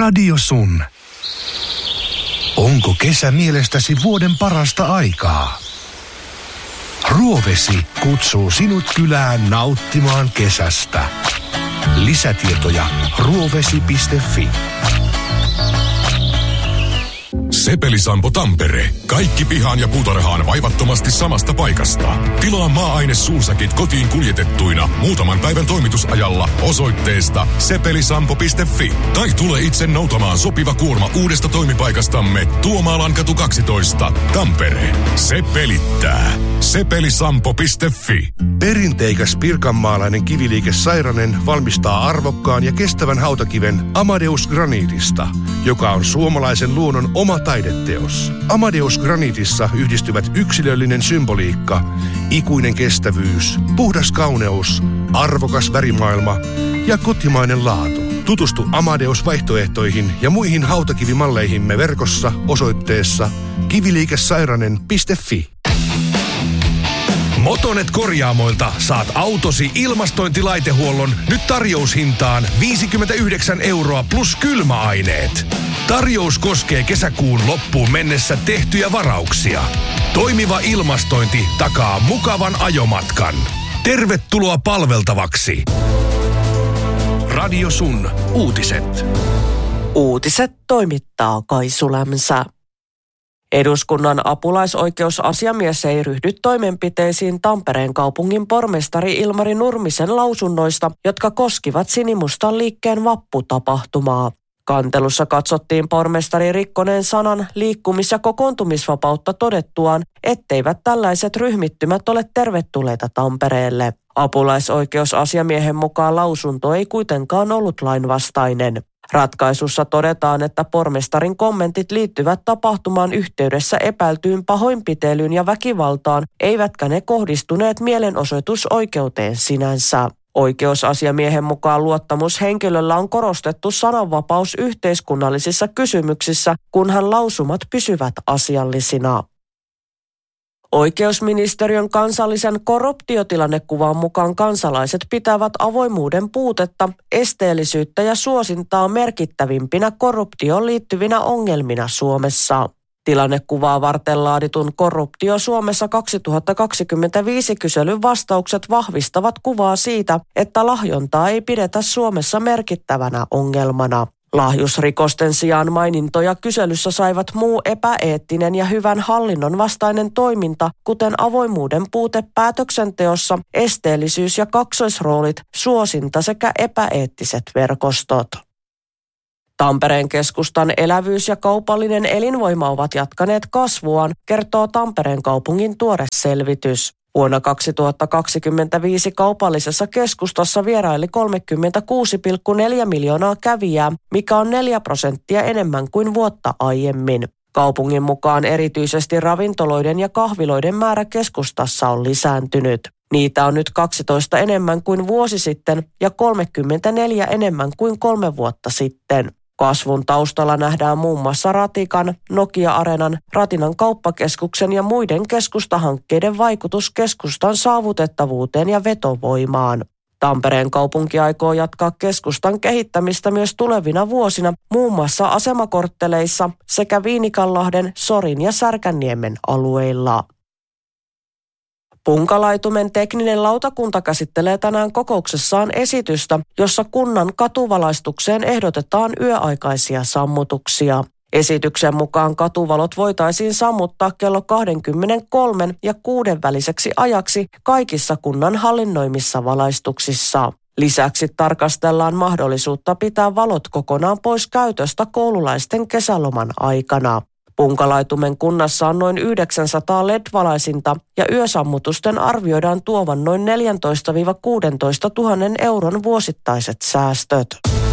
Radio Sun. Onko kesä mielestäsi vuoden parasta aikaa? Ruovesi kutsuu sinut kylään nauttimaan kesästä. Lisätietoja ruovesi.fi. Sepelisampo Tampere. Kaikki pihaan ja puutarhaan vaivattomasti samasta paikasta. Tilaa maa-aine suusäkit kotiin kuljetettuina muutaman päivän toimitusajalla osoitteesta sepelisampo.fi. Tai tule itse noutamaan sopiva kuorma uudesta toimipaikastamme Tuomaallankatu 12, Tampere. Se pelittää. Sepelisampo.fi. Perinteikäs pirkanmaalainen kiviliike Sairanen valmistaa arvokkaan ja kestävän hautakiven Amadeus Granitista, joka on suomalaisen luonnon oma taideteos. Amadeus Granitissa yhdistyvät yksilöllinen symboliikka, ikuinen kestävyys, puhdas kauneus, arvokas värimaailma ja kotimainen laatu. Tutustu Amadeus-vaihtoehtoihin ja muihin hautakivimalleihimme verkossa osoitteessa kiviliikesairanen.fi. Motonet Korjaamoilta saat autosi ilmastointilaitehuollon nyt tarjoushintaan 59 € plus kylmäaineet. Tarjous koskee kesäkuun loppuun mennessä tehtyjä varauksia. Toimiva ilmastointi takaa mukavan ajomatkan. Tervetuloa palveltavaksi. Radio Sun. Uutiset. Uutiset toimittaa Kaisu Lämsä. Eduskunnan apulaisoikeusasiamies ei ryhdy toimenpiteisiin Tampereen kaupungin pormestari Ilmari Nurmisen lausunnoista, jotka koskivat Sinimustan liikkeen vapputapahtumaa. Kantelussa katsottiin pormestari rikkoneen sanan liikkumis- ja kokoontumisvapautta todettuaan, etteivät tällaiset ryhmittymät ole tervetulleita Tampereelle. Apulaisoikeusasiamiehen mukaan lausunto ei kuitenkaan ollut lainvastainen. Ratkaisussa todetaan, että pormestarin kommentit liittyvät tapahtumaan yhteydessä epäiltyyn pahoinpitelyyn ja väkivaltaan, eivätkä ne kohdistuneet mielenosoitusoikeuteen sinänsä. Oikeusasiamiehen mukaan luottamushenkilöllä on korostettu sananvapaus yhteiskunnallisissa kysymyksissä, kunhan lausumat pysyvät asiallisina. Oikeusministeriön kansallisen korruptiotilannekuvan mukaan kansalaiset pitävät avoimuuden puutetta, esteellisyyttä ja suosintaa merkittävimpinä korruptioon liittyvinä ongelmina Suomessa. Tilannekuvaa varten laaditun Korruptio Suomessa 2025 -kyselyn vastaukset vahvistavat kuvaa siitä, että lahjontaa ei pidetä Suomessa merkittävänä ongelmana. Lahjusrikosten sijaan mainintoja kyselyssä saivat muu epäeettinen ja hyvän hallinnon vastainen toiminta, kuten avoimuuden puute päätöksenteossa, esteellisyys ja kaksoisroolit, suosinta sekä epäeettiset verkostot. Tampereen keskustan elävyys ja kaupallinen elinvoima ovat jatkaneet kasvuaan, kertoo Tampereen kaupungin tuore selvitys. Vuonna 2025 kaupallisessa keskustassa vieraili 36,4 miljoonaa kävijää, mikä on 4% enemmän kuin vuotta aiemmin. Kaupungin mukaan erityisesti ravintoloiden ja kahviloiden määrä keskustassa on lisääntynyt. Niitä on nyt 12 enemmän kuin vuosi sitten ja 34 enemmän kuin 3 vuotta sitten. Kasvun taustalla nähdään muun muassa Ratikan, Nokia-areenan, Ratinan kauppakeskuksen ja muiden keskustahankkeiden vaikutus keskustan saavutettavuuteen ja vetovoimaan. Tampereen kaupunki aikoo jatkaa keskustan kehittämistä myös tulevina vuosina, muun muassa asemakortteleissa sekä Viinikanlahden, Sorin ja Särkänniemen alueilla. Punkalaitumen tekninen lautakunta käsittelee tänään kokouksessaan esitystä, jossa kunnan katuvalaistukseen ehdotetaan yöaikaisia sammutuksia. Esityksen mukaan katuvalot voitaisiin sammuttaa kello 23 ja 6 väliseksi ajaksi kaikissa kunnan hallinnoimissa valaistuksissa. Lisäksi tarkastellaan mahdollisuutta pitää valot kokonaan pois käytöstä koululaisten kesäloman aikana. Punkalaitumen kunnassa on noin 900 LED-valaisinta ja yösammutusten arvioidaan tuovan noin 14 000–16 000 euron vuosittaiset säästöt.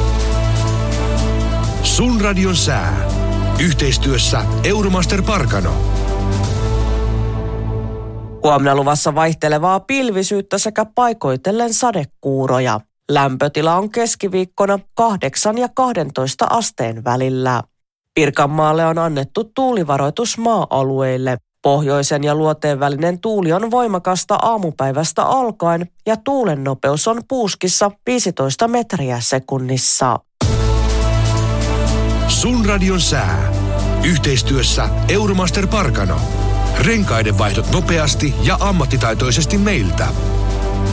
Sun radion sää. Yhteistyössä Euromaster Parkano. Huomenna luvassa vaihtelevaa pilvisyyttä sekä paikoitellen sadekuuroja. Lämpötila on keskiviikkona 8 ja 12 asteen välillä. Pirkanmaalle on annettu tuulivaroitus maa-alueille. Pohjoisen ja luoteen välinen tuuli on voimakasta aamupäivästä alkaen ja tuulen nopeus on puuskissa 15 metriä sekunnissa. Sun radion sää. Yhteistyössä Euromaster Parkano. Renkaiden vaihdot nopeasti ja ammattitaitoisesti meiltä.